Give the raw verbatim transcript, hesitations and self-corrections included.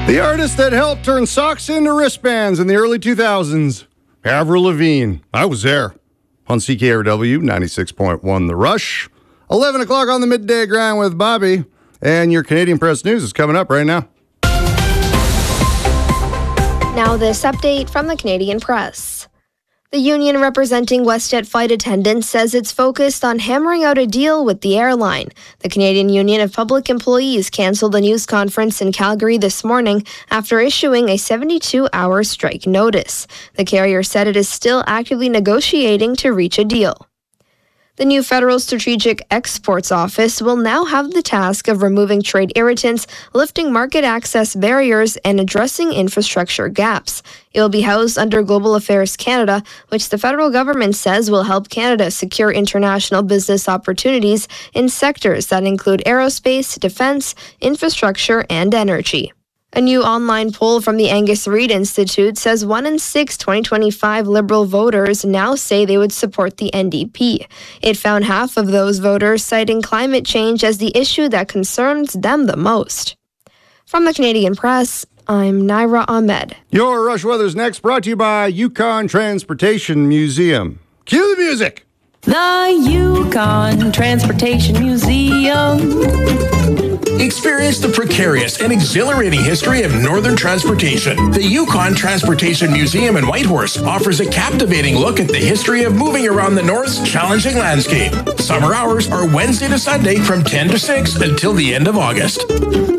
The artist that helped turn socks into wristbands in the early two thousands, Avril Lavigne. I was there on C K R W ninety-six point one The Rush. eleven o'clock on the midday grind with Bobby. And your Canadian Press News is coming up right now. Now this update from the Canadian Press. The union representing WestJet flight attendants says it's focused on hammering out a deal with the airline. The Canadian Union of Public Employees canceled a news conference in Calgary this morning after issuing a seventy-two hour strike notice. The carrier said it is still actively negotiating to reach a deal. The new Federal Strategic Exports Office will now have the task of removing trade irritants, lifting market access barriers, and addressing infrastructure gaps. It will be housed under Global Affairs Canada, which the federal government says will help Canada secure international business opportunities in sectors that include aerospace, defense, infrastructure, and energy. A new online poll from the Angus Reid Institute says one in six twenty twenty-five Liberal voters now say they would support the N D P. It found half of those voters citing climate change as the issue that concerns them the most. From the Canadian Press, I'm Naira Ahmed. Your Rush Weather's next, brought to you by Yukon Transportation Museum. Cue the music! The Yukon Transportation Museum. Experience the precarious and exhilarating history of northern transportation. The Yukon Transportation Museum in Whitehorse offers a captivating look at the history of moving around the North's challenging landscape. Summer hours are Wednesday to Sunday from ten to six until the end of August.